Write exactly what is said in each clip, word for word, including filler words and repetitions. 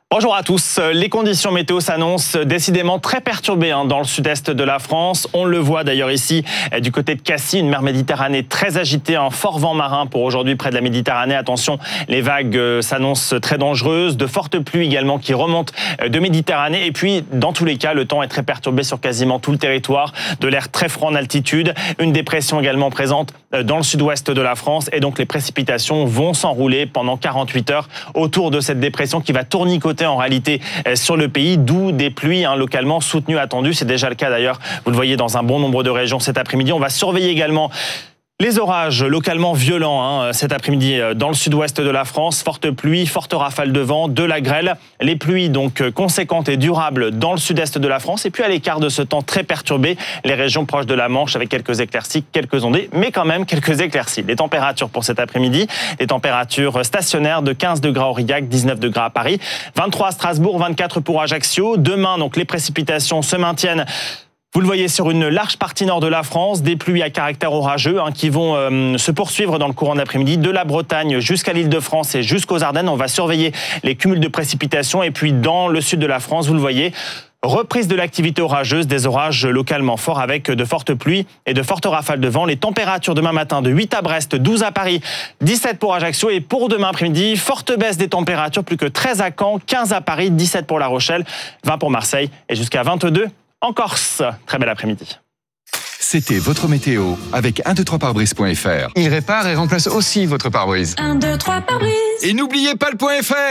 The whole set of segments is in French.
Bonjour à tous. Les conditions météo s'annoncent décidément très perturbées hein, dans le sud-est de la France. On le voit d'ailleurs ici du côté de Cassis, une mer Méditerranée très agitée, un fort vent marin pour aujourd'hui près de la Méditerranée. Attention, les vagues s'annoncent très dangereuses, de fortes pluies également qui remontent de Méditerranée. Et puis, dans tous les cas, le temps est très perturbé sur quasiment tout le territoire, de l'air très froid en altitude, une dépression également présente dans le sud-ouest de la France. Et donc, les précipitations vont s'enrouler pendant quarante-huit heures autour de cette dépression qui va tournicoter en réalité sur le pays, d'où des pluies hein, localement soutenues attendues. C'est déjà le cas d'ailleurs, vous le voyez dans un bon nombre de régions cet après-midi. On va surveiller également les orages localement violents hein, cet après-midi dans le sud-ouest de la France. Fortes pluies, fortes rafales de vent, de la grêle. Les pluies donc conséquentes et durables dans le sud-est de la France. Et puis à l'écart de ce temps très perturbé, les régions proches de la Manche avec quelques éclaircies, quelques ondées, mais quand même quelques éclaircies. Les températures pour cet après-midi, les températures stationnaires de quinze degrés à Aurillac, dix-neuf degrés à Paris, vingt-trois à Strasbourg, vingt-quatre pour Ajaccio. Demain, donc les précipitations se maintiennent. Vous le voyez sur une large partie nord de la France, des pluies à caractère orageux hein, qui vont euh, se poursuivre dans le courant d'après-midi, de la Bretagne jusqu'à l'Île-de-France et jusqu'aux Ardennes. On va surveiller les cumuls de précipitations et puis dans le sud de la France, vous le voyez, reprise de l'activité orageuse, des orages localement forts avec de fortes pluies et de fortes rafales de vent. Les températures demain matin de huit à Brest, douze à Paris, dix-sept pour Ajaccio et pour demain après-midi, forte baisse des températures, plus que treize à Caen, quinze à Paris, dix-sept pour La Rochelle, vingt pour Marseille et jusqu'à vingt-deux en Corse. Très bel après-midi. C'était votre météo avec un deux trois pare-brise point f r. Il répare et remplace aussi votre pare-brise. un deux trois pare-brise. Et n'oubliez pas le point .fr.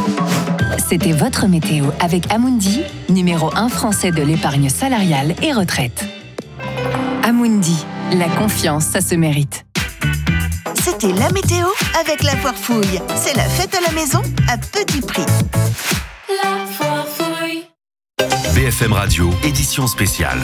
C'était votre météo avec Amundi, numéro un français de l'épargne salariale et retraite. Amundi, la confiance, ça se mérite. C'était la météo avec la Foire Fouille. C'est la fête à la maison à petit prix. La Foire Fouille. B F M Radio, édition spéciale.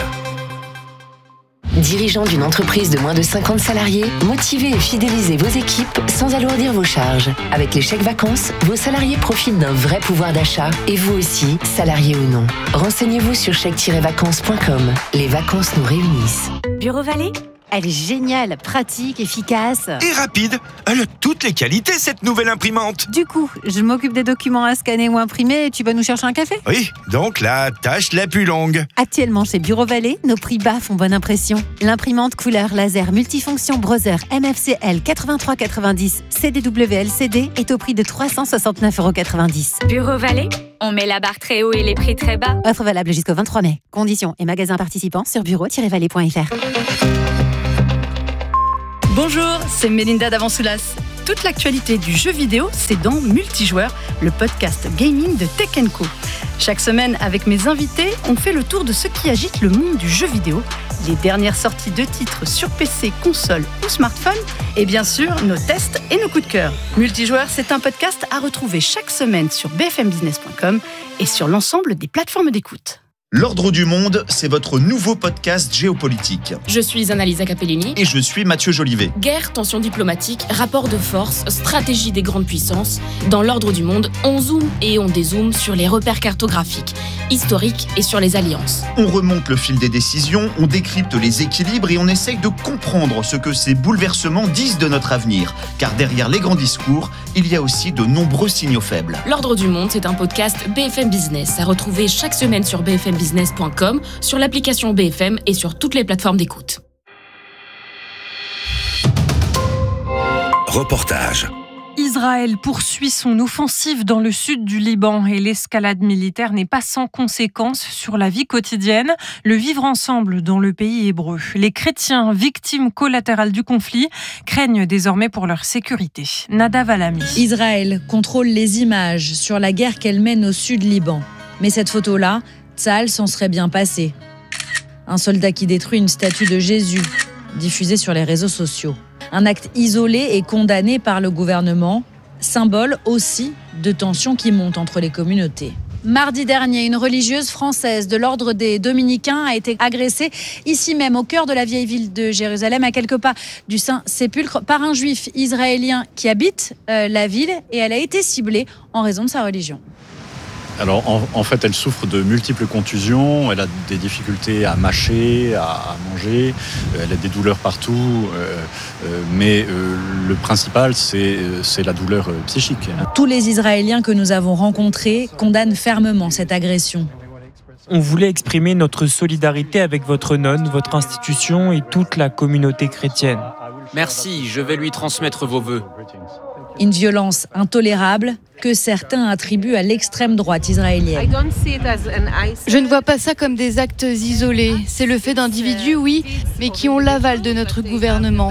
Dirigeant d'une entreprise de moins de cinquante salariés, motivez et fidélisez vos équipes sans alourdir vos charges. Avec les chèques vacances, vos salariés profitent d'un vrai pouvoir d'achat et vous aussi, salariés ou non. Renseignez-vous sur chèque tiret vacances point com. Les vacances nous réunissent. Bureau Vallée ? Elle est géniale, pratique, efficace. Et rapide. Elle a toutes les qualités, cette nouvelle imprimante. Du coup, je m'occupe des documents à scanner ou imprimer et tu vas nous chercher un café ? Oui, donc la tâche la plus longue. Actuellement chez Bureau Vallée, nos prix bas font bonne impression. L'imprimante couleur laser multifonction Brother M F C L quatre-vingt-trois quatre-vingt-dix C D W L C D est au prix de trois cent soixante-neuf euros quatre-vingt-dix. Bureau Vallée, on met la barre très haut et les prix très bas. Offre valable jusqu'au vingt-trois mai. Conditions et magasins participants sur bureau tiret vallée point f r. Bonjour, c'est Mélinda d'Avansoulas. Toute l'actualité du jeu vidéo, c'est dans Multijoueur, le podcast gaming de Tech and Co. Chaque semaine, avec mes invités, on fait le tour de ce qui agite le monde du jeu vidéo, les dernières sorties de titres sur P C, console ou smartphone, et bien sûr, nos tests et nos coups de cœur. Multijoueur, c'est un podcast à retrouver chaque semaine sur b f m business point com et sur l'ensemble des plateformes d'écoute. L'Ordre du Monde, c'est votre nouveau podcast géopolitique. Je suis Annalisa Capellini. Et je suis Mathieu Jolivet. Guerre, tensions diplomatiques, rapports de force, stratégie des grandes puissances. Dans l'Ordre du Monde, on zoome et on dézoome sur les repères cartographiques, historiques et sur les alliances. On remonte le fil des décisions, on décrypte les équilibres et on essaye de comprendre ce que ces bouleversements disent de notre avenir. Car derrière les grands discours, il y a aussi de nombreux signaux faibles. L'Ordre du Monde, c'est un podcast B F M Business à retrouver chaque semaine sur b f m business point com, sur l'application B F M et sur toutes les plateformes d'écoute. Reportage. Israël poursuit son offensive dans le sud du Liban et l'escalade militaire n'est pas sans conséquences sur la vie quotidienne, le vivre ensemble dans le pays hébreu. Les chrétiens, victimes collatérales du conflit, craignent désormais pour leur sécurité. Nadav Alami. Israël contrôle les images sur la guerre qu'elle mène au sud Liban. Mais cette photo-là, Tsahal s'en serait bien passé. Un soldat qui détruit une statue de Jésus, diffusée sur les réseaux sociaux. Un acte isolé et condamné par le gouvernement, symbole aussi de tensions qui montent entre les communautés. Mardi dernier, une religieuse française de l'ordre des Dominicains a été agressée ici même, au cœur de la vieille ville de Jérusalem, à quelques pas du Saint-Sépulcre, par un juif israélien qui habite euh, la ville et elle a été ciblée en raison de sa religion. Alors en, en fait, elle souffre de multiples contusions, elle a des difficultés à mâcher, à, à manger, elle a des douleurs partout, euh, euh, mais euh, le principal, c'est, c'est la douleur psychique. Tous les Israéliens que nous avons rencontrés condamnent fermement cette agression. On voulait exprimer notre solidarité avec votre nonne, votre institution et toute la communauté chrétienne. Merci, je vais lui transmettre vos vœux. Une violence intolérable que certains attribuent à l'extrême droite israélienne. Je ne vois pas ça comme des actes isolés. C'est le fait d'individus, oui, mais qui ont l'aval de notre gouvernement.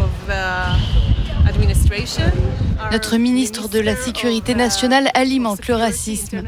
Notre ministre de la Sécurité nationale alimente le racisme.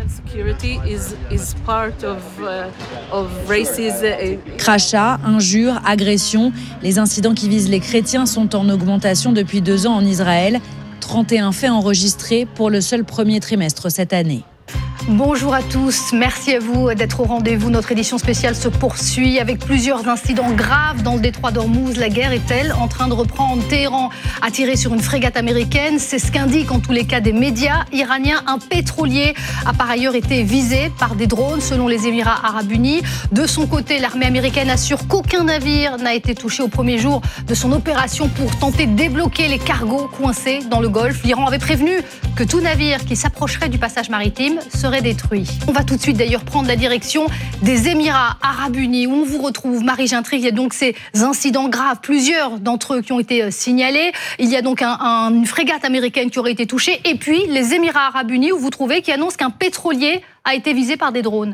Crachats, injures, agressions, les incidents qui visent les chrétiens sont en augmentation depuis deux ans en Israël. trente et un faits enregistrés pour le seul premier trimestre cette année. Bonjour à tous, merci à vous d'être au rendez-vous. Notre édition spéciale se poursuit avec plusieurs incidents graves dans le détroit d'Ormuz. La guerre est-elle en train de reprendre? Téhéran a tiré sur une frégate américaine, c'est ce qu'indiquent en tous les cas des médias iraniens. Un pétrolier a par ailleurs été visé par des drones selon les Émirats arabes unis. De son côté, l'armée américaine assure qu'aucun navire n'a été touché au premier jour de son opération pour tenter de débloquer les cargos coincés dans le Golfe. L'Iran avait prévenu que tout navire qui s'approcherait du passage maritime serait détruit. On va tout de suite d'ailleurs prendre la direction des Émirats arabes unis où on vous retrouve Marie Gintrig. Il y a donc ces incidents graves, plusieurs d'entre eux qui ont été signalés. Il y a donc un, un, une frégate américaine qui aurait été touchée et puis les Émirats arabes unis où vous trouvez qui annoncent qu'un pétrolier a été visé par des drones.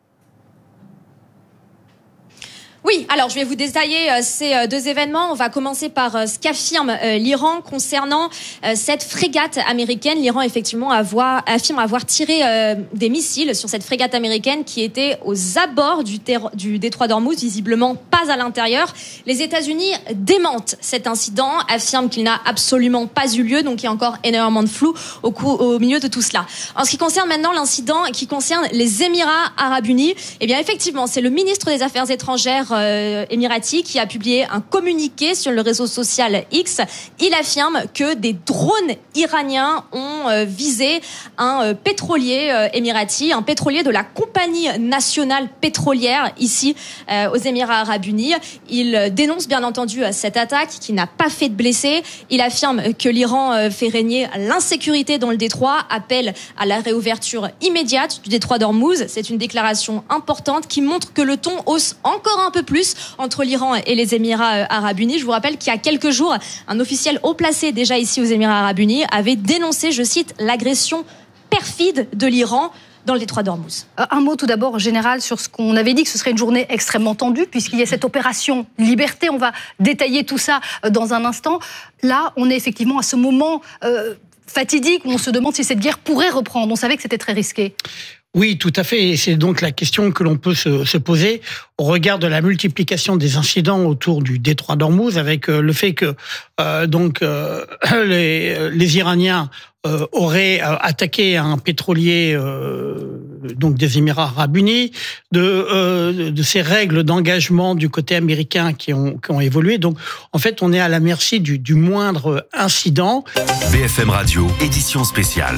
Oui, alors je vais vous détailler euh, ces euh, deux événements. On va commencer par euh, ce qu'affirme euh, l'Iran concernant euh, cette frégate américaine. L'Iran effectivement avoir, affirme avoir tiré euh, des missiles sur cette frégate américaine qui était aux abords du, ter- du détroit d'Ormuz, visiblement pas à l'intérieur. Les États-Unis démentent cet incident, affirment qu'il n'a absolument pas eu lieu, donc il y a encore énormément de flou au, coup, au milieu de tout cela. En ce qui concerne maintenant l'incident qui concerne les Émirats arabes unis, eh bien effectivement c'est le ministre des Affaires étrangères Euh, émirati qui a publié un communiqué sur le réseau social X. Il affirme que des drones iraniens ont euh, visé un euh, pétrolier euh, émirati, un pétrolier de la compagnie nationale pétrolière ici euh, aux Émirats arabes unis. Il euh, dénonce bien entendu euh, cette attaque qui n'a pas fait de blessés. Il affirme que l'Iran euh, fait régner l'insécurité dans le détroit, appelle à la réouverture immédiate du détroit d'Ormuz. C'est une déclaration importante qui montre que le ton hausse encore un peu plus entre l'Iran et les Émirats arabes unis. Je vous rappelle qu'il y a quelques jours, un officiel haut placé déjà ici aux Émirats arabes unis avait dénoncé, je cite, l'agression perfide de l'Iran dans le détroit d'Ormuz. Un mot tout d'abord général sur ce qu'on avait dit que ce serait une journée extrêmement tendue puisqu'il y a cette opération Liberté. On va détailler tout ça dans un instant. Là, on est effectivement à ce moment euh, fatidique où on se demande si cette guerre pourrait reprendre. On savait que c'était très risqué. Oui, tout à fait. Et c'est donc la question que l'on peut se, se poser au regard de la multiplication des incidents autour du détroit d'Ormuz, avec euh, le fait que euh, donc euh, les, les Iraniens euh, auraient euh, attaqué un pétrolier euh, donc des Émirats arabes unis, de, euh, de ces règles d'engagement du côté américain qui ont, qui ont évolué. Donc, en fait, on est à la merci du, du moindre incident. B F M Radio, édition spéciale.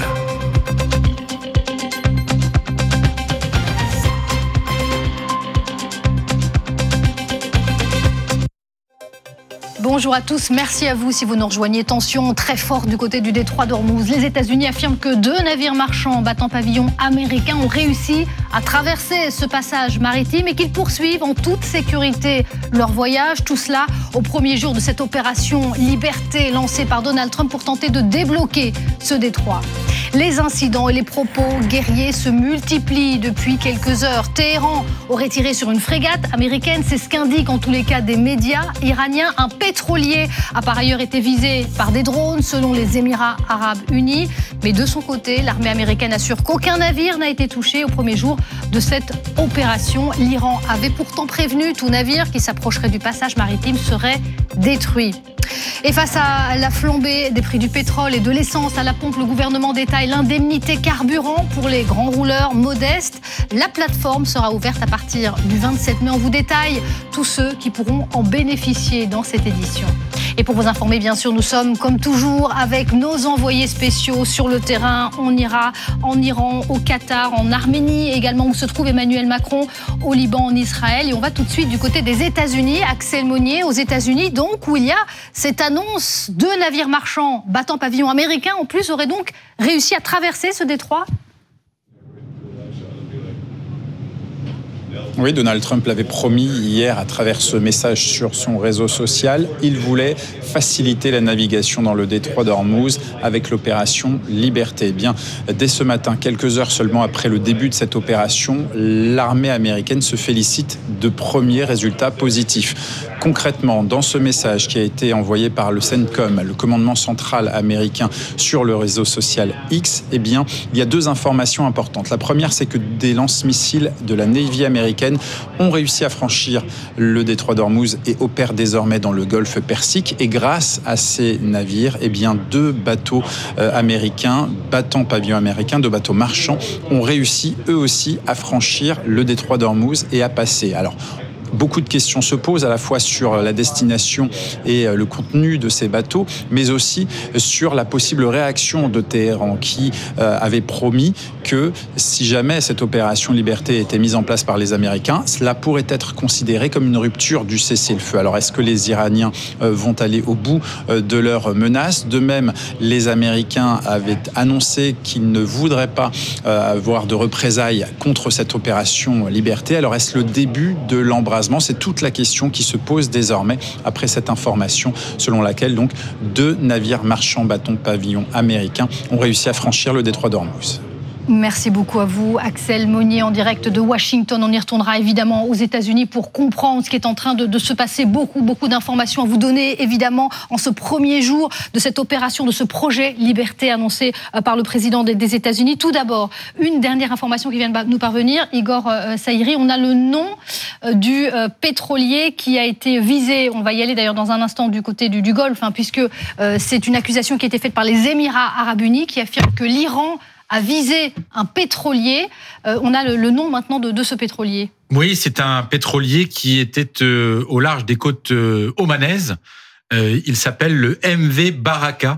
Bonjour à tous, merci à vous si vous nous rejoignez. Tension très forte du côté du détroit d'Ormuz. Les États-Unis affirment que deux navires marchands battant pavillon américain ont réussi à traverser ce passage maritime et qu'ils poursuivent en toute sécurité leur voyage. Tout cela au premier jour de cette opération Liberté lancée par Donald Trump pour tenter de débloquer ce détroit. Les incidents et les propos guerriers se multiplient depuis quelques heures. Téhéran aurait tiré sur une frégate américaine, c'est ce qu'indiquent en tous les cas des médias iraniens. Un pétrolier a par ailleurs été visé par des drones selon les Émirats arabes unis. Mais de son côté, l'armée américaine assure qu'aucun navire n'a été touché au premier jour de cette opération. L'Iran avait pourtant prévenu tout navire qui s'approcherait du passage maritime serait détruit. Et face à la flambée des prix du pétrole et de l'essence à la pompe, le gouvernement détaille l'indemnité carburant pour les grands rouleurs modestes. La plateforme sera ouverte à partir du vingt-sept mai. On vous détaille tous ceux qui pourront en bénéficier dans cette édition. Et pour vous informer, bien sûr, nous sommes comme toujours avec nos envoyés spéciaux sur le terrain. On ira en Iran, au Qatar, en Arménie, également où se trouve Emmanuel Macron, au Liban, en Israël. Et on va tout de suite du côté des États-Unis. Axel Monnier, aux États-Unis, donc, où il y a cette annonce. Deux navires marchands battant pavillon américain, en plus, auraient donc réussi à traverser ce détroit. Oui, Donald Trump l'avait promis hier à travers ce message sur son réseau social. Il voulait faciliter la navigation dans le détroit d'Ormuz avec l'opération Liberté. Eh bien, dès ce matin, quelques heures seulement après le début de cette opération, l'armée américaine se félicite de premiers résultats positifs. Concrètement, dans ce message qui a été envoyé par le CENTCOM, le commandement central américain, sur le réseau social X, eh bien, il y a deux informations importantes. La première, c'est que des lance-missiles de la Navy américaine ont réussi à franchir le détroit d'Ormuz et opèrent désormais dans le golfe Persique. Et grâce à ces navires, eh bien, deux bateaux euh, américains, battant pavillon américain, deux bateaux marchands, ont réussi eux aussi à franchir le détroit d'Ormuz et à passer. Alors, beaucoup de questions se posent à la fois sur la destination et le contenu de ces bateaux, mais aussi sur la possible réaction de Téhéran qui euh, avait promis que si jamais cette opération Liberté était mise en place par les Américains, cela pourrait être considéré comme une rupture du cessez-le-feu. Alors est-ce que les Iraniens euh, vont aller au bout euh, de leurs menaces ? De même, les Américains avaient annoncé qu'ils ne voudraient pas euh, avoir de représailles contre cette opération Liberté. Alors est-ce le début de l'embrasement ? C'est toute la question qui se pose désormais après cette information selon laquelle donc deux navires marchands battant pavillon américain ont réussi à franchir le détroit d'Ormuz. Merci beaucoup à vous, Axel Monnier, en direct de Washington. On y retournera évidemment aux États-Unis pour comprendre ce qui est en train de, de se passer. Beaucoup, beaucoup d'informations à vous donner, évidemment, en ce premier jour de cette opération, de ce projet Liberté annoncé par le président des, des États-Unis. Tout d'abord, une dernière information qui vient de nous parvenir. Igor euh, Saïri, on a le nom euh, du euh, pétrolier qui a été visé. On va y aller d'ailleurs dans un instant du côté du, du Golfe, hein, puisque euh, c'est une accusation qui a été faite par les Émirats Arabes Unis qui affirme que l'Iran a visé un pétrolier. Euh, on a le, le nom maintenant de, de ce pétrolier. Oui, c'est un pétrolier qui était euh, au large des côtes euh, omanaises. Euh, il s'appelle le M V Baraka.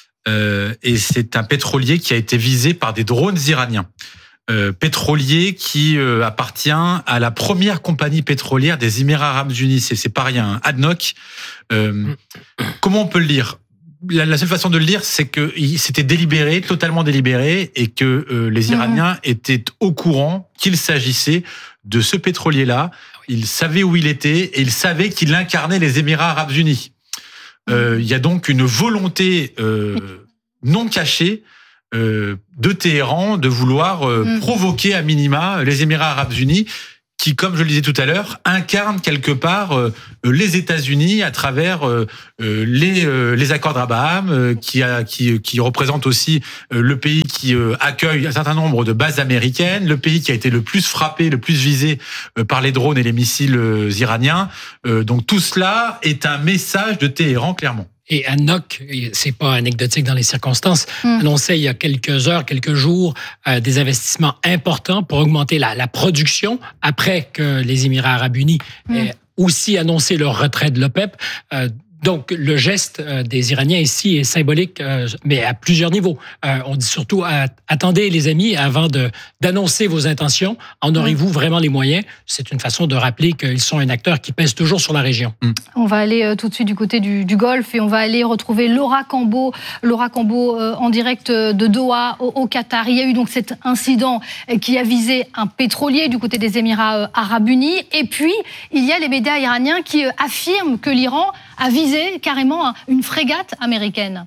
Euh, et c'est un pétrolier qui a été visé par des drones iraniens. Euh, pétrolier qui euh, appartient à la première compagnie pétrolière des Émirats Arabes Unis. C'est, c'est pas rien, A D N O C. Euh, comment on peut le lire ? La, la seule façon de le dire, c'est que c'était délibéré, totalement délibéré, et que euh, les Iraniens mmh. étaient au courant qu'il s'agissait de ce pétrolier-là. Ils savaient où il était et ils savaient qu'il incarnait les Émirats Arabes Unis. Euh, il y a donc une volonté euh, non cachée euh, de Téhéran de vouloir euh, mmh. provoquer à minima les Émirats Arabes Unis, qui, comme je le disais tout à l'heure, incarne quelque part euh, les États-Unis à travers euh, les, euh, les accords d'Abraham, euh, qui, a, qui, qui représente aussi euh, le pays qui euh, accueille un certain nombre de bases américaines, le pays qui a été le plus frappé, le plus visé euh, par les drones et les missiles euh, iraniens. Euh, donc tout cela est un message de Téhéran, clairement. Et A D N O C, c'est pas anecdotique dans les circonstances, mmh. annonçait il y a quelques heures, quelques jours, euh, des investissements importants pour augmenter la, la production après que les Émirats Arabes Unis mmh. aient aussi annoncé leur retrait de l'OPEP. Euh, Donc, le geste des Iraniens ici est symbolique, mais à plusieurs niveaux. On dit surtout, attendez les amis, avant de, d'annoncer vos intentions, en aurez-vous vraiment les moyens? C'est une façon de rappeler qu'ils sont un acteur qui pèse toujours sur la région. On va aller tout de suite du côté du, du Golfe et on va aller retrouver Laura Cambo, Laura Cambo en direct de Doha, au, au Qatar. Il y a eu donc cet incident qui a visé un pétrolier du côté des Émirats Arabes Unis. Et puis, il y a les médias iraniens qui affirment que l'Iran a visé carrément une frégate américaine.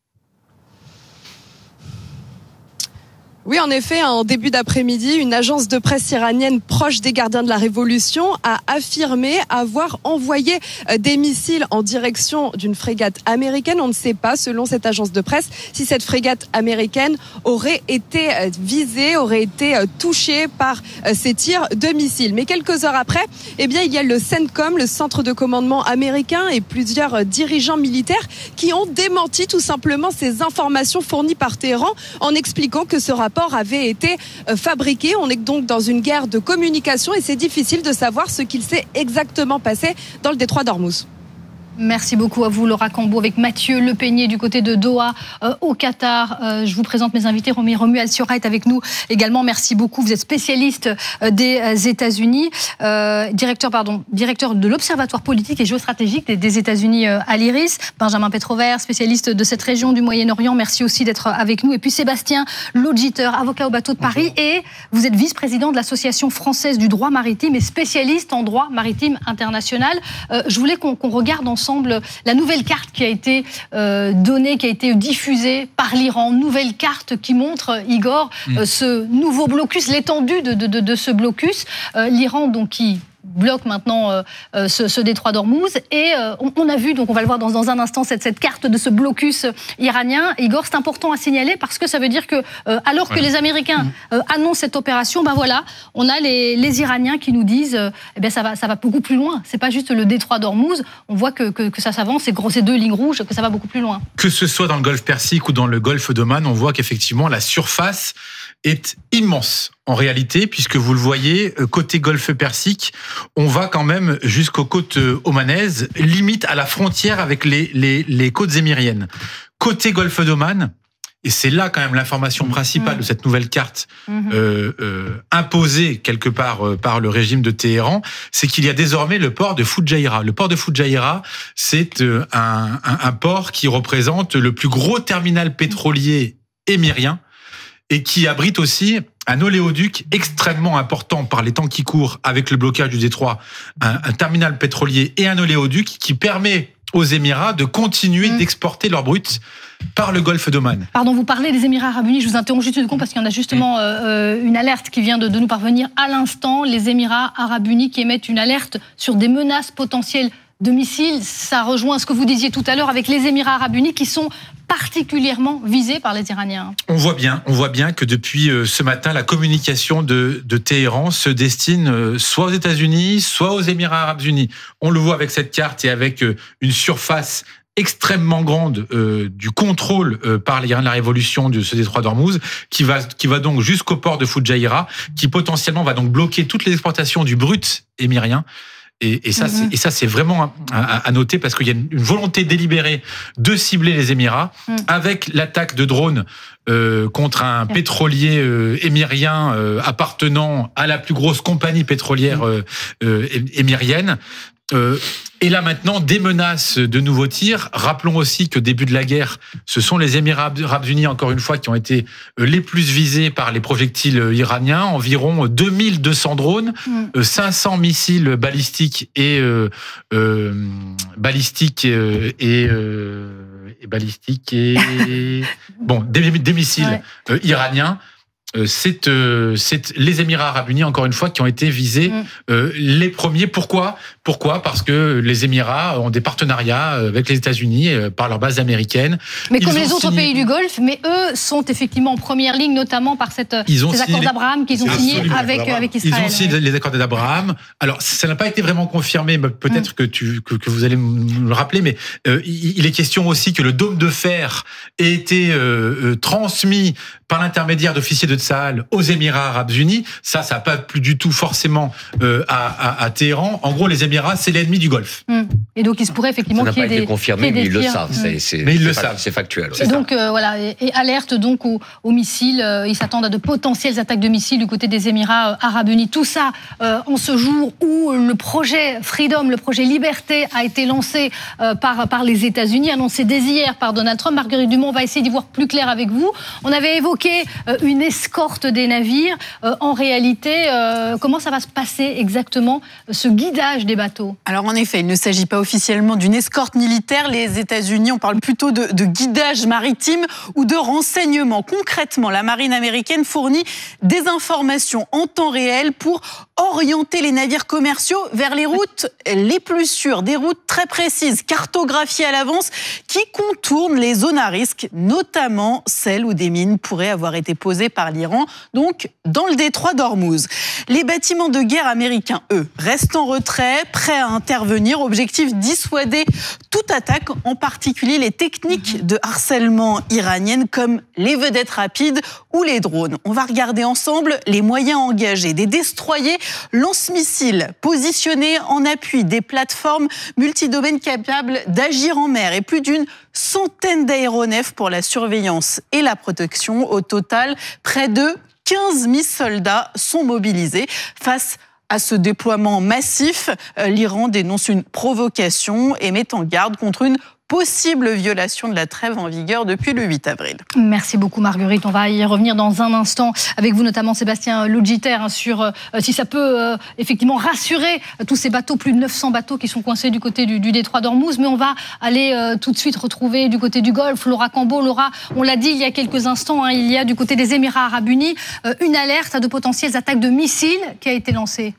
Oui, en effet, en début d'après-midi, une agence de presse iranienne proche des gardiens de la Révolution a affirmé avoir envoyé des missiles en direction d'une frégate américaine. On ne sait pas, selon cette agence de presse, si cette frégate américaine aurait été visée, aurait été touchée par ces tirs de missiles. Mais quelques heures après, eh bien, il y a le CENTCOM, le centre de commandement américain, et plusieurs dirigeants militaires qui ont démenti tout simplement ces informations fournies par Téhéran en expliquant que ce rapport avait été fabriqué. On est donc dans une guerre de communication et c'est difficile de savoir ce qu'il s'est exactement passé dans le détroit d'Ormuz. Merci beaucoup à vous, Laura Cambo, avec Mathieu Lepeigné du côté de Doha, euh, au Qatar. Euh, je vous présente mes invités. Romy Romuald-Siora est avec nous également. Merci beaucoup. Vous êtes spécialiste euh, des euh, États-Unis, euh, directeur, pardon, directeur de l'Observatoire politique et géostratégique des, des États-Unis euh, à l'Iris. Benjamin Petrovert, spécialiste de cette région du Moyen-Orient. Merci aussi d'être avec nous. Et puis Sébastien Lodgiter, avocat au bateau de Paris. Bonjour. Et vous êtes vice-président de l'Association française du droit maritime et spécialiste en droit maritime international. Euh, je voulais qu'on, qu'on regarde ensemble ensemble la nouvelle carte qui a été euh, donnée, qui a été diffusée par l'Iran. Nouvelle carte qui montre, Igor, mmh. euh, ce nouveau blocus, l'étendue de, de, de, de ce blocus. Euh, L'Iran, donc, qui bloque maintenant euh, euh, ce, ce détroit d'Ormuz. Et euh, on, on a vu, donc on va le voir dans, dans un instant, cette, cette carte de ce blocus iranien. Igor, c'est important à signaler parce que ça veut dire que, euh, alors que ouais. les Américains euh, annoncent cette opération, ben voilà, on a les, les Iraniens qui nous disent, euh, eh bien ça va, ça va beaucoup plus loin. C'est pas juste le détroit d'Ormuz. On voit que, que, que ça s'avance, ces, ces deux lignes rouges, que ça va beaucoup plus loin. Que ce soit dans le Golfe Persique ou dans le Golfe d'Oman, on voit qu'effectivement la surface est immense en réalité, puisque vous le voyez, côté Golfe Persique, on va quand même jusqu'aux côtes omanaises, limite à la frontière avec les, les, les côtes émiriennes. Côté Golfe d'Oman, et c'est là quand même l'information principale mmh. de cette nouvelle carte mmh. euh, euh, imposée quelque part euh, par le régime de Téhéran, c'est qu'il y a désormais le port de Fujairah. Le port de Fujairah, c'est euh, un, un, un port qui représente le plus gros terminal pétrolier émirien, et qui abrite aussi un oléoduc extrêmement important par les temps qui courent avec le blocage du détroit, un, un terminal pétrolier et un oléoduc qui permet aux Émirats de continuer mmh. d'exporter leur brut par le Golfe d'Oman. Pardon, vous parlez des Émirats Arabes Unis, je vous interromps juste une seconde parce qu'il y en a justement euh, une alerte qui vient de, de nous parvenir à l'instant. Les Émirats Arabes Unis qui émettent une alerte sur des menaces potentielles de missiles. Ça rejoint ce que vous disiez tout à l'heure avec les Émirats Arabes Unis qui sont particulièrement visés par les Iraniens. On voit bien, on voit bien que depuis ce matin, la communication de, de Téhéran se destine soit aux États-Unis, soit aux Émirats Arabes Unis. On le voit avec cette carte et avec une surface extrêmement grande euh, du contrôle euh, par l'Iran de la Révolution de ce détroit d'Ormuz, qui va, qui va donc jusqu'au port de Fujairah, qui potentiellement va donc bloquer toutes les exportations du brut émirien. Et, et, ça, mmh. c'est, et ça, c'est vraiment à, à noter parce qu'il y a une, une volonté délibérée de cibler les Émirats mmh. avec l'attaque de drones euh, contre un mmh. pétrolier euh, émirien euh, appartenant à la plus grosse compagnie pétrolière euh, euh, émirienne. Euh, et là maintenant, des menaces de nouveaux tirs. Rappelons aussi que début de la guerre, ce sont les Émirats Arabes Unis, encore une fois, qui ont été les plus visés par les projectiles iraniens. Environ deux mille deux cents drones, mmh. cinq cents missiles balistiques et euh, euh, balistiques euh, et, euh, et balistiques et bon des, des missiles ouais. euh, iraniens. C'est, euh, c'est les Émirats Arabes Unis, encore une fois, qui ont été visés mmh. euh, les premiers. Pourquoi ? Pourquoi ? Parce que les Émirats ont des partenariats avec les États-Unis euh, par leur base américaine. Mais ils comme les autres signé... pays du Golfe, mais eux sont effectivement en première ligne, notamment par cette, ces accords les... d'Abraham qu'ils ont signés avec, avec Israël. Ils ont signé ouais. les accords d'Abraham. Alors, ça n'a pas été vraiment confirmé, mais peut-être mmh. que, tu, que, que vous allez me le rappeler, mais euh, il est question aussi que le dôme de fer ait été euh, euh, transmis par l'intermédiaire d'officiers de Tsahal aux Émirats Arabes Unis. Ça, ça n'a pas plu du tout forcément euh, à, à, à Téhéran. En gros, les Émirats, c'est l'ennemi du Golfe. Mmh. Et donc, il se pourrait effectivement qu'il y ait des... Ça n'a pas été confirmé, mais ils le savent. Mmh. C'est, c'est, mais ils le c'est savent. C'est factuel. Et donc, euh, voilà, et, et alerte donc aux, aux missiles. Euh, ils s'attendent à de potentielles attaques de missiles du côté des Émirats euh, Arabes Unis. Tout ça euh, en ce jour où le projet Freedom, le projet Liberté a été lancé euh, par, par les États-Unis, annoncé dès hier par Donald Trump. Marguerite Dumont, on va essayer d'y voir plus clair avec vous. On avait évoqué euh, une escorte des navires. Euh, en réalité, euh, comment ça va se passer exactement, ce guidage des bateaux ? Alors en effet, il ne s'agit pas officiellement d'une escorte militaire. Les États-Unis, on parle plutôt de, de guidage maritime ou de renseignement. Concrètement, la marine américaine fournit des informations en temps réel pour orienter les navires commerciaux vers les routes les plus sûres, des routes très précises, cartographiées à l'avance, qui contournent les zones à risque, notamment celles où des mines pourraient avoir été posées par l'Iran, donc dans le détroit d'Ormuz. Les bâtiments de guerre américains, eux, restent en retrait, prêts à intervenir. Objectif, dissuader toute attaque, en particulier les techniques de harcèlement iraniennes comme les vedettes rapides ou les drones. On va regarder ensemble les moyens engagés. Des destroyers lance-missiles positionnés en appui, des plateformes multidomaines capables d'agir en mer et plus d'une centaine d'aéronefs pour la surveillance et la protection. Au total, près de quinze mille soldats sont mobilisés. Face à ce déploiement massif, l'Iran dénonce une provocation et met en garde contre une possible violation de la trêve en vigueur depuis le huit avril. Merci beaucoup Marguerite. On va y revenir dans un instant avec vous notamment Sébastien Logiter hein, sur euh, si ça peut euh, effectivement rassurer euh, tous ces bateaux, plus de neuf cents bateaux qui sont coincés du côté du, du détroit d'Ormuz. Mais on va aller euh, tout de suite retrouver du côté du Golfe Laura Cambo. Laura, on l'a dit il y a quelques instants, hein, il y a du côté des Émirats Arabes Unis euh, une alerte à de potentielles attaques de missiles qui a été lancée.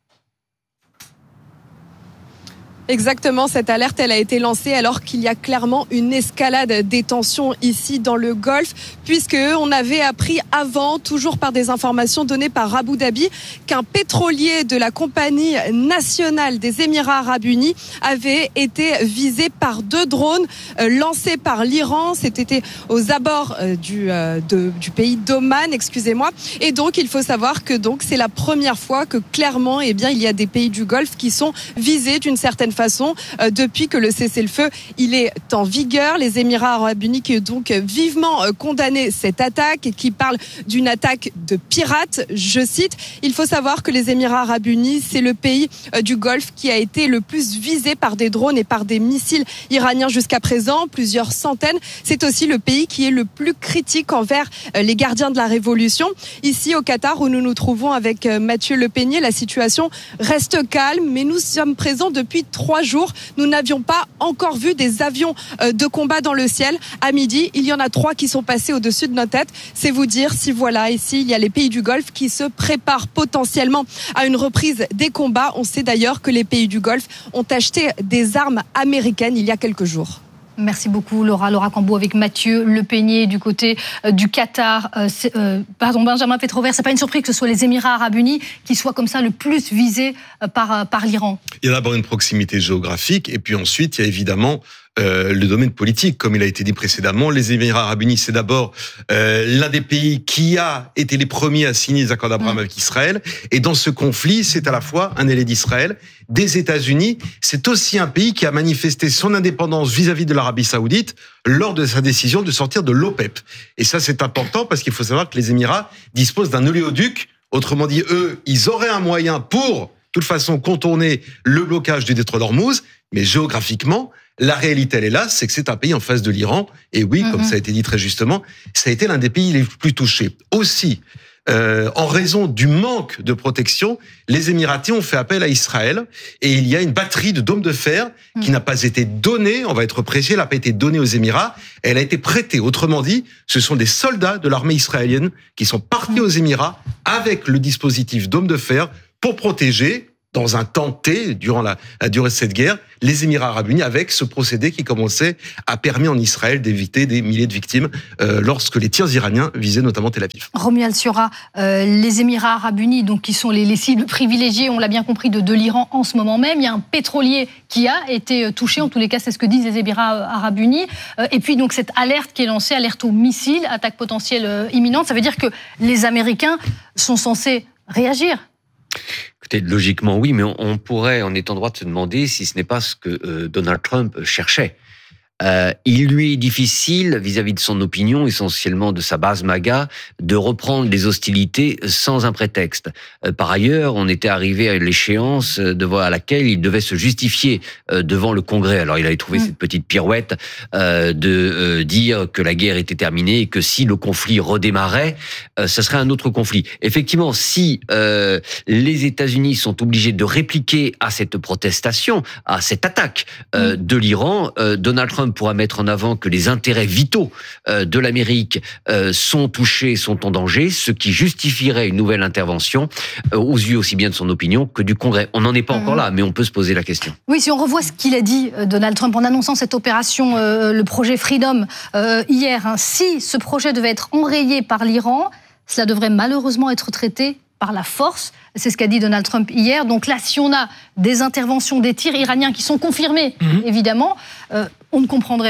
Exactement, cette alerte, elle a été lancée alors qu'il y a clairement une escalade des tensions ici dans le Golfe, puisque on avait appris avant, toujours par des informations données par Abu Dhabi, qu'un pétrolier de la compagnie nationale des Émirats Arabes Unis avait été visé par deux drones euh, lancés par l'Iran. C'était aux abords euh, du, euh, de, du pays d'Oman, excusez-moi. Et donc, il faut savoir que donc c'est la première fois que clairement, eh bien, il y a des pays du Golfe qui sont visés d'une certaine façon euh, depuis que le cessez-le-feu il est en vigueur. Les Émirats Arabes Unis qui ont donc vivement euh, condamné cette attaque et qui parlent d'une attaque de pirates, je cite. Il faut savoir que les Émirats Arabes Unis, c'est le pays euh, du Golfe qui a été le plus visé par des drones et par des missiles iraniens jusqu'à présent, plusieurs centaines. C'est aussi le pays qui est le plus critique envers euh, les gardiens de la révolution. Ici au Qatar où nous nous trouvons avec euh, Mathieu Lepeigné, la situation reste calme, mais nous sommes présents depuis trois Trois jours, nous n'avions pas encore vu des avions de combat dans le ciel. À midi, il y en a trois qui sont passés au-dessus de nos têtes. C'est vous dire si voilà, ici, il y a les pays du Golfe qui se préparent potentiellement à une reprise des combats. On sait d'ailleurs que les pays du Golfe ont acheté des armes américaines il y a quelques jours. Merci beaucoup Laura. Laura Cambo avec Mathieu Lepeigné du côté euh, du Qatar. Euh, euh, pardon, Benjamin Petrover, c'est pas une surprise que ce soit les Émirats Arabes Unis qui soient comme ça le plus visés euh, par, euh, par l'Iran. Il y a d'abord une proximité géographique et puis ensuite il y a évidemment Euh, le domaine politique, comme il a été dit précédemment. Les Émirats Arabes Unis, c'est d'abord euh, l'un des pays qui a été les premiers à signer les accords d'Abraham mmh. avec Israël. Et dans ce conflit, c'est à la fois un allié d'Israël, des États-Unis. C'est aussi un pays qui a manifesté son indépendance vis-à-vis de l'Arabie Saoudite lors de sa décision de sortir de l'OPEP. Et ça, c'est important parce qu'il faut savoir que les Émirats disposent d'un oléoduc. Autrement dit, eux, ils auraient un moyen pour, de toute façon, contourner le blocage du détroit d'Ormuz. Mais géographiquement, la réalité, elle est là, c'est que c'est un pays en face de l'Iran. Et oui, mmh. comme ça a été dit très justement, ça a été l'un des pays les plus touchés. Aussi, euh, en raison du manque de protection, les Émiratis ont fait appel à Israël. Et il y a une batterie de dômes de fer mmh. qui n'a pas été donnée, on va être précis, elle n'a pas été donnée aux Émirats. Elle a été prêtée. Autrement dit, ce sont des soldats de l'armée israélienne qui sont partis mmh. aux Émirats avec le dispositif dôme de fer pour protéger, dans un temps T, durant la, la durée de cette guerre, les Émirats Arabes Unis, avec ce procédé qui commençait, a permis en Israël d'éviter des milliers de victimes euh, lorsque les tirs iraniens visaient notamment Tel Aviv. Romuald Siora, euh, les Émirats Arabes Unis, donc, qui sont les, les cibles privilégiées, on l'a bien compris, de, de l'Iran en ce moment même. Il y a un pétrolier qui a été touché, en tous les cas, c'est ce que disent les Émirats Arabes Unis. Euh, et puis, donc, cette alerte qui est lancée, alerte aux missiles, attaque potentielle euh, imminente, ça veut dire que les Américains sont censés réagir. Écoutez, logiquement oui, mais on, on pourrait, on est en droit de se demander si ce n'est pas ce que euh, Donald Trump cherchait. Euh, il lui est difficile, vis-à-vis de son opinion, essentiellement de sa base MAGA, de reprendre les hostilités sans un prétexte. Euh, par ailleurs, on était arrivé à l'échéance devant à laquelle il devait se justifier euh, devant le Congrès. Alors, il avait trouvé mmh. cette petite pirouette euh, de euh, dire que la guerre était terminée et que si le conflit redémarrait, euh, ce serait un autre conflit. Effectivement, si euh, les États-Unis sont obligés de répliquer à cette protestation, à cette attaque euh, mmh. de l'Iran, euh, Donald Trump pourra mettre en avant que les intérêts vitaux euh, de l'Amérique euh, sont touchés, sont en danger, ce qui justifierait une nouvelle intervention euh, aux yeux aussi bien de son opinion que du Congrès. On n'en est pas mmh. encore là, mais on peut se poser la question. Oui, si on revoit ce qu'il a dit, Donald Trump, en annonçant cette opération, euh, le projet Freedom, euh, hier, hein, si ce projet devait être enrayé par l'Iran, cela devrait malheureusement être traité par la force. C'est ce qu'a dit Donald Trump hier. Donc là, si on a des interventions, des tirs iraniens qui sont confirmés, mmh. évidemment, euh, on ne comprendrait pas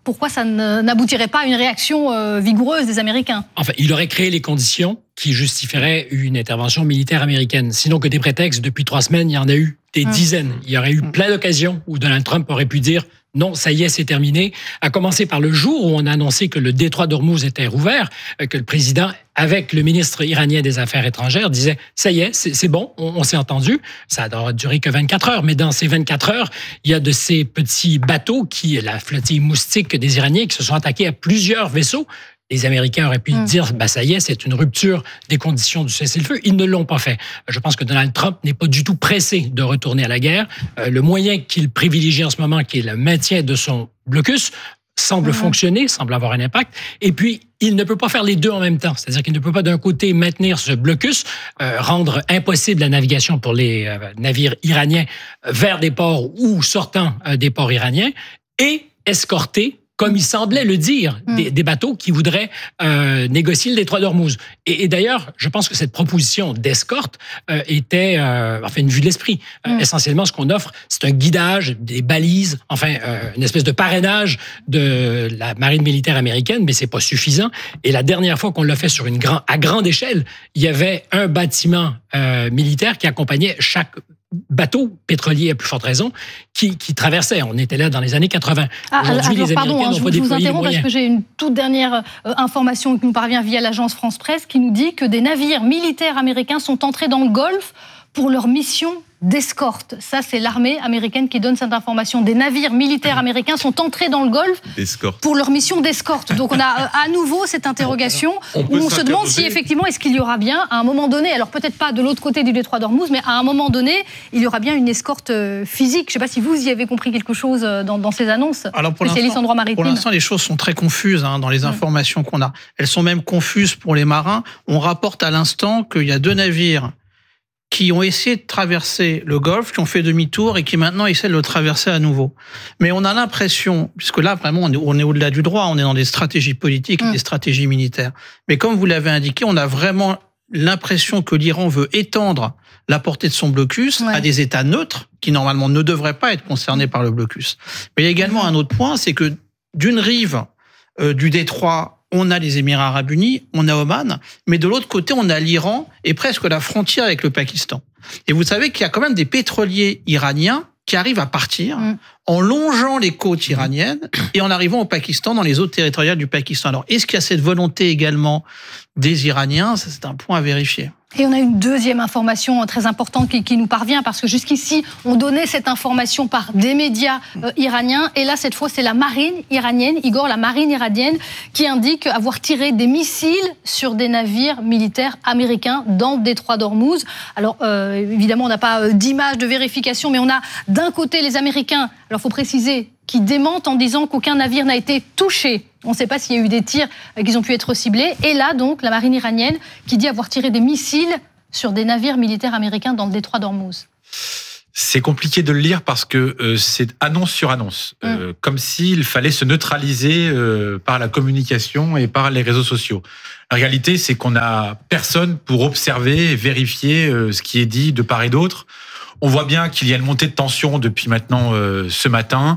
pourquoi ça n'aboutirait pas à une réaction euh, vigoureuse des Américains? Enfin, il aurait créé les conditions qui justifieraient une intervention militaire américaine. Sinon que des prétextes, depuis trois semaines, il y en a eu des mmh. dizaines. Il y aurait eu plein d'occasions où Donald Trump aurait pu dire non, ça y est, c'est terminé. À commencer par le jour où on a annoncé que le détroit d'Ormuz était rouvert, que le président, avec le ministre iranien des Affaires étrangères, disait ça y est, c'est, c'est bon, on, on s'est entendu. Ça n'aura duré que vingt-quatre heures, mais dans ces vingt-quatre heures, il y a de ces petits bateaux qui, la flottille moustique des Iraniens, qui se sont attaqués à plusieurs vaisseaux. Les Américains auraient pu mmh. dire bah, ça y est, c'est une rupture des conditions du cessez-le-feu. Ils ne l'ont pas fait. Je pense que Donald Trump n'est pas du tout pressé de retourner à la guerre. Euh, le moyen qu'il privilégie en ce moment, qui est le maintien de son blocus, semble mmh. fonctionner, semble avoir un impact. Et puis, il ne peut pas faire les deux en même temps. C'est-à-dire qu'il ne peut pas d'un côté maintenir ce blocus, euh, rendre impossible la navigation pour les euh, navires iraniens vers des ports ou sortant euh, des ports iraniens, et escorter, comme il semblait le dire, mmh. des, des bateaux qui voudraient euh, négocier le détroit d'Ormuz. Et, et d'ailleurs, je pense que cette proposition d'escorte euh, était, euh, enfin, une vue de l'esprit. Mmh. Euh, essentiellement, ce qu'on offre, c'est un guidage, des balises, enfin, euh, une espèce de parrainage de la marine militaire américaine, mais c'est pas suffisant. Et la dernière fois qu'on l'a fait sur une grand, à grande échelle, il y avait un bâtiment euh, militaire qui accompagnait chaque bateau pétrolier à plus forte raison qui, qui traversait. On était là dans les années quatre-vingts. Ah, Aujourd'hui, alors, les pardon, Américains hein, n'ont je, pas je vous déployé les interromps parce moyens. que j'ai une toute dernière euh, information qui nous parvient via l'agence France-Presse qui nous dit que des navires militaires américains sont entrés dans le Golfe pour leur mission d'escorte. Ça, c'est l'armée américaine qui donne cette information. Des navires militaires américains sont entrés dans le Golfe D'escorte. pour leur mission d'escorte. Donc on a euh, à nouveau cette interrogation on où on se demande si effectivement, est-ce qu'il y aura bien, à un moment donné, alors peut-être pas de l'autre côté du détroit d'Ormuz, mais à un moment donné, il y aura bien une escorte euh, physique. Je ne sais pas si vous y avez compris quelque chose dans, dans ces annonces, alors pour spécialiste en droit maritime. Pour l'instant, les choses sont très confuses hein, dans les informations mmh. qu'on a. Elles sont même confuses pour les marins. On rapporte à l'instant qu'il y a deux navires qui ont essayé de traverser le Golfe, qui ont fait demi-tour et qui maintenant essaient de le traverser à nouveau. Mais on a l'impression, puisque là, vraiment, on est, on est au-delà du droit, on est dans des stratégies politiques et mmh. des stratégies militaires. Mais comme vous l'avez indiqué, on a vraiment l'impression que l'Iran veut étendre la portée de son blocus ouais. à des États neutres qui, normalement, ne devraient pas être concernés par le blocus. Mais il y a également un autre point, c'est que d'une rive euh, du détroit, on a les Émirats arabes unis, on a Oman, mais de l'autre côté, on a l'Iran et presque la frontière avec le Pakistan. Et vous savez qu'il y a quand même des pétroliers iraniens qui arrivent à partir mmh. en longeant les côtes iraniennes et en arrivant au Pakistan, dans les eaux territoriales du Pakistan. Alors, est-ce qu'il y a cette volonté également des Iraniens ? Ça, c'est un point à vérifier. Et on a une deuxième information très importante qui, qui nous parvient, parce que jusqu'ici, on donnait cette information par des médias euh, iraniens. Et là, cette fois, c'est la marine iranienne, Igor, la marine iranienne, qui indique avoir tiré des missiles sur des navires militaires américains dans le détroit d'Ormuz. Alors, euh, évidemment, on n'a pas d'image de vérification, mais on a d'un côté les Américains, alors il faut préciser, qui démentent en disant qu'aucun navire n'a été touché. On ne sait pas s'il y a eu des tirs qui ont pu être ciblés. Et là, donc, la marine iranienne qui dit avoir tiré des missiles sur des navires militaires américains dans le détroit d'Ormuz. C'est compliqué de le lire parce que euh, c'est annonce sur annonce, mmh. euh, comme s'il fallait se neutraliser euh, par la communication et par les réseaux sociaux. La réalité, c'est qu'on n'a personne pour observer et vérifier euh, ce qui est dit de part et d'autre. On voit bien qu'il y a une montée de tension depuis maintenant euh, ce matin.